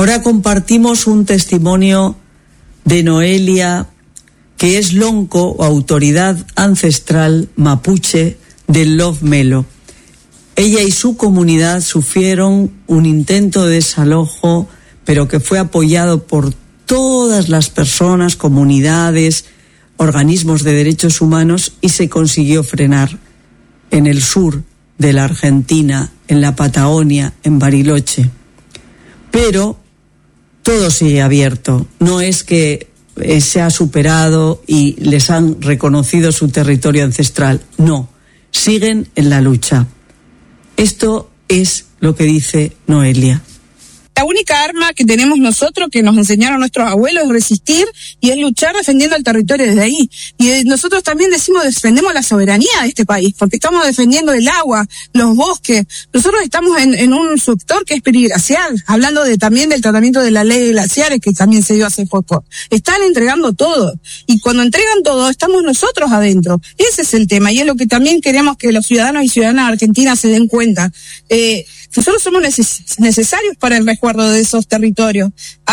Ahora compartimos un testimonio de Noelia, que es lonco o autoridad ancestral mapuche del Love Melo. Ella y su comunidad sufrieron un intento de desalojo, pero que fue apoyado por todas las personas, comunidades, organismos de derechos humanos, y se consiguió frenar en el sur de la Argentina, en la Patagonia, en Bariloche. Pero todo sigue abierto. No es que se ha superado y les han reconocido su territorio ancestral. No, siguen en la lucha. Esto es lo que dice Noelia. La única arma que tenemos nosotros, que nos enseñaron nuestros abuelos, es resistir y es luchar defendiendo el territorio desde ahí. Y nosotros también defendemos la soberanía de este país, porque estamos defendiendo el agua, los bosques. Nosotros estamos en un sector que es periglacial, hablando también del tratamiento de la ley de glaciares, que también se dio hace poco. Están entregando todo. Y cuando entregan todo, estamos nosotros adentro. Ese es el tema, y es lo que también queremos que los ciudadanos y ciudadanas argentinas se den cuenta. Nosotros somos necesarios para el resguardo de esos territorios.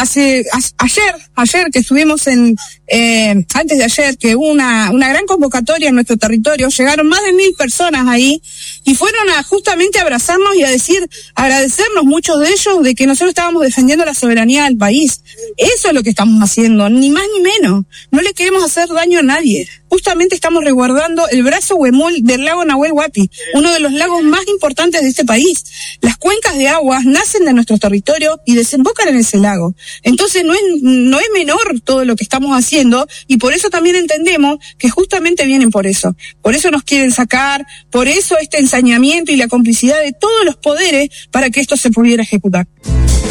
Ayer que estuvimos antes de ayer, que hubo una gran convocatoria en nuestro territorio, llegaron más de 1.000 personas ahí y fueron a justamente abrazarnos y a agradecernos muchos de ellos de que nosotros estábamos defendiendo la soberanía del país. Eso es lo que estamos haciendo, ni más ni menos. No le queremos hacer daño a nadie. Justamente estamos resguardando el brazo Huemul del lago Nahuel Huapi, uno de los lagos más importantes de este país. Las cuencas de aguas nacen de nuestro territorio y desembocan en ese lago. Entonces no es menor todo lo que estamos haciendo, y por eso también entendemos que justamente vienen por eso. Por eso nos quieren sacar, por eso este ensañamiento y la complicidad de todos los poderes para que esto se pudiera ejecutar.